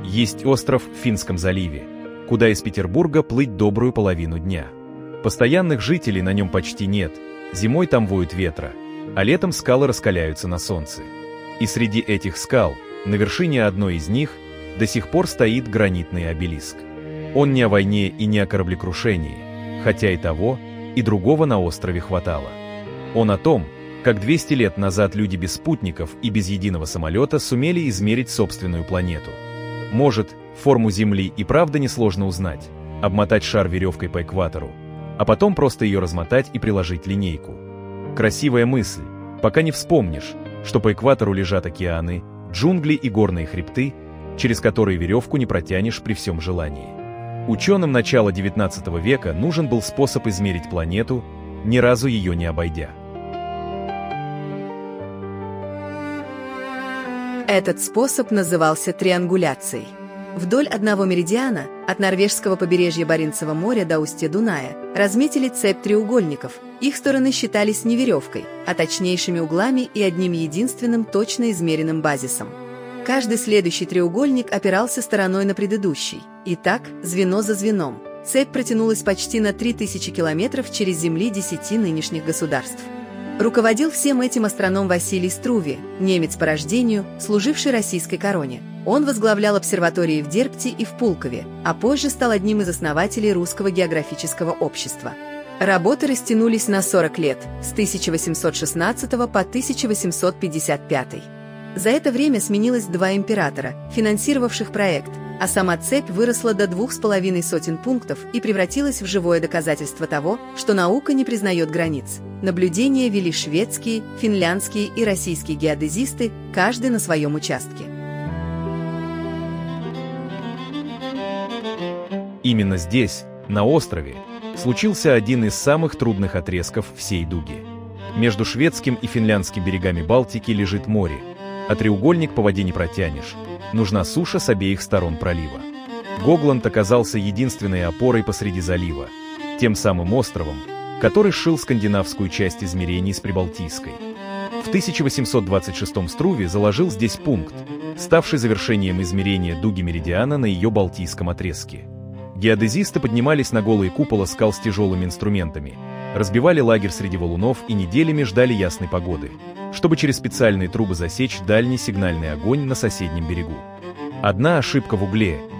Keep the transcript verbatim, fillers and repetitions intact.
Есть остров в Финском заливе, куда из Петербурга плыть добрую половину дня. Постоянных жителей на нем почти нет, зимой там воют ветра, а летом скалы раскаляются на солнце. И среди этих скал, на вершине одной из них, до сих пор стоит гранитный обелиск. Он не о войне и не о кораблекрушении, хотя и того, и другого на острове хватало. Он о том, как двести лет назад люди без спутников и без единого самолета сумели измерить собственную планету. Может, форму Земли и правда несложно узнать, обмотать шар веревкой по экватору, а потом просто ее размотать и приложить линейку. Красивая мысль, пока не вспомнишь, что по экватору лежат океаны, джунгли и горные хребты, через которые веревку не протянешь при всем желании. Ученым начала девятнадцатого века нужен был способ измерить планету, ни разу ее не обойдя. Этот способ назывался триангуляцией. Вдоль одного меридиана, от норвежского побережья Баренцева моря до устья Дуная, разметили цепь треугольников. Их стороны считались не веревкой, а точнейшими углами и одним единственным точно измеренным базисом. Каждый следующий треугольник опирался стороной на предыдущий. И так, звено за звеном, цепь протянулась почти на три тысячи километров через земли десяти нынешних государств. Руководил всем этим астроном Василий Струве, немец по рождению, служивший российской короне. Он возглавлял обсерватории в Дерпте и в Пулкове, а позже стал одним из основателей Русского географического общества. Работы растянулись на сорок лет, с тысяча восемьсот шестнадцатого по тысяча восемьсот пятьдесят пятый. За это время сменилось два императора, финансировавших проект, а сама цепь выросла до двух с половиной сотен пунктов и превратилась в живое доказательство того, что наука не признает границ. Наблюдения вели шведские, финляндские и российские геодезисты, каждый на своем участке. Именно здесь, на острове, случился один из самых трудных отрезков всей дуги. Между шведским и финляндским берегами Балтики лежит море, а треугольник по воде не протянешь. Нужна суша с обеих сторон пролива. Гогланд оказался единственной опорой посреди залива, тем самым островом, который сшил скандинавскую часть измерений с Прибалтийской. В тысяча восемьсот двадцать шестом Струве заложил здесь пункт, ставший завершением измерения дуги меридиана на ее Балтийском отрезке. Геодезисты поднимались на голые купола скал с тяжелыми инструментами, разбивали лагерь среди валунов и неделями ждали ясной погоды, чтобы через специальные трубы засечь дальний сигнальный огонь на соседнем берегу. Одна ошибка в угле,